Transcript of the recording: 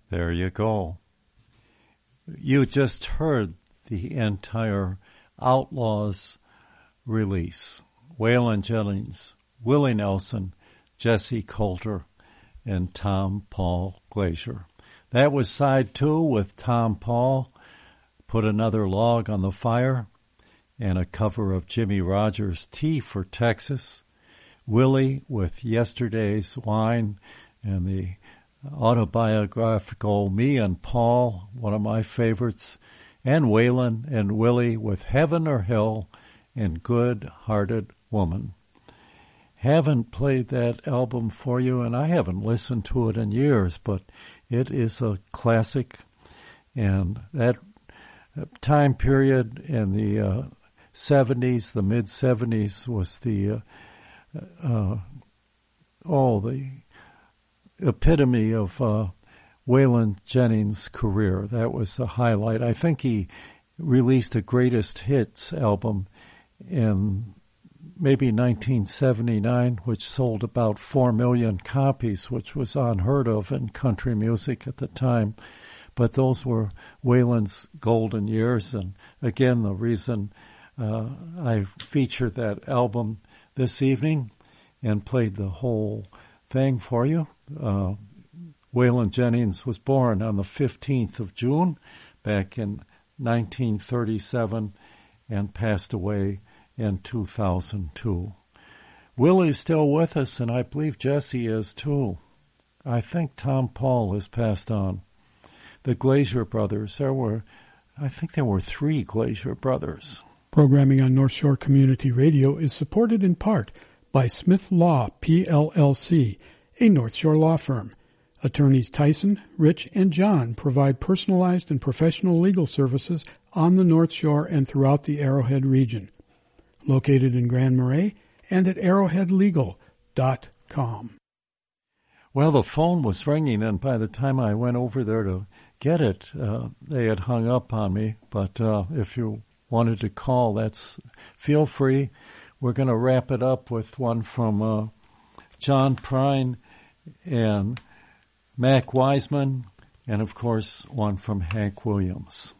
There you go. You just heard the entire Outlaws release. Waylon Jennings, Willie Nelson, Jesse Coulter, and Tom Paul Glazier. That was side 2 with Tom Paul, Put Another Log on the Fire, and a cover of Jimmy Rogers' Tea for Texas. Willie with Yesterday's Wine, and the autobiographical Me and Paul, one of my favorites, and Waylon and Willie with Heaven or Hell and Good-Hearted Woman. Haven't played that album for you, and I haven't listened to it in years, but it is a classic, and that time period in the 70s, the mid-70s, was the the epitome of Waylon Jennings' career. That was the highlight. I think he released a greatest hits album in maybe 1979, which sold about 4 million copies, which was unheard of in country music at the time. But those were Waylon's golden years, and again, the reason I featured that album this evening and played the whole thing for you. Waylon Jennings was born on the 15th of June back in 1937 and passed away in 2002. Willie's still with us, and I believe Jesse is too. I think Tom Paul has passed on. The Glazier brothers, I think there were 3 Glazier brothers. Programming on North Shore Community Radio is supported in part by Smith Law, PLLC, a North Shore law firm. Attorneys Tyson, Rich, and John provide personalized and professional legal services on the North Shore and throughout the Arrowhead region. Located in Grand Marais and at arrowheadlegal.com. Well, the phone was ringing, and by the time I went over there to get it, they had hung up on me. But if you wanted to call, feel free. We're going to wrap it up with one from John Prine and Mac Wiseman, and, of course, one from Hank Williams.